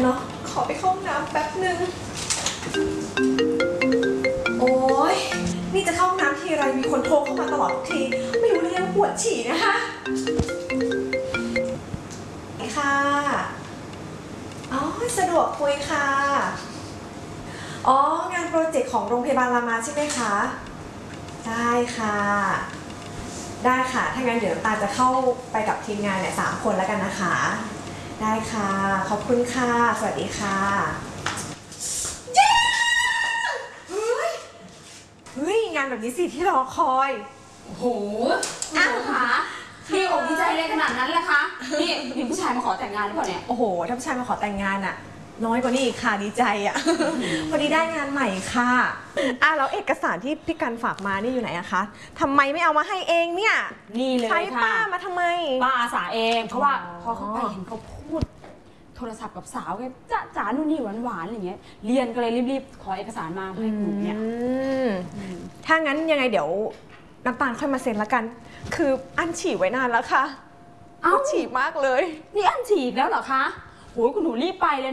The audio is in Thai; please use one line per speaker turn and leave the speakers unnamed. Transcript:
เนาะขอไปเข้าห้องน้ำแป๊บนึงโอ้ยนี่จะเข้าห้องน้ำทีไรมีคนโทรเข้ามาตลอดทุกทีไม่รู้เรื่องปวดฉี่นะคะค่ะอ๋อสะดวกคุยค่ะอ๋องานโปรเจกต์ของโรงพยาบาลรามาใช่ไหมคะได้ค่ะได้ค่ะถ้างั้นเดี๋ยวน้ำตาลจะเข้าไปกับทีมงานเนี่ย3 คนแล้วกันนะคะได้ค่ะขอบคุณค่ะสวัสดีค่ะเฮ้ยงานแบบนี้สิที่รอคอย
โอ้โหอ้าวค่ะพี่อกดีใจเลยขนาดนั้นเลยคะนี่มีผู้ชายมาขอแต่งงานหรือเปล่าเนี่ย
โอ้โหถ้าผู้ชายมาขอแต่งงานอะน้อยกว่านี้อีกค่ะดีใจอะพอดีได้งานใหม่ค่ะแล้วเอกสารที่พี่กันฝากมานี่อยู่ไหนอะคะทำไมไม่เอามาให้เองเนี่ย
นี่เลยค่ะ
ใช้ป้ามาทำไม
ป้าอาสาเองเพราะว่าพอเขาไปเห็นเขาพูดโทรศัพท์กับสาวแกจ๋านู่นนี่หวานๆอะไรเงี้ยเรียนก็เลยรีบๆขอเอกสารมาให้หนูเนี่ย
ถ้างั้นยังไงเดี๋ยวน้ำตาลค่อยมาเซ็นละกันคืออั้นฉี่ไว้นานแล้วค่ะฉี่มากเลย
นี่อันฉีกแล้วเหรอคะโหคุณหนูรีบไปเลย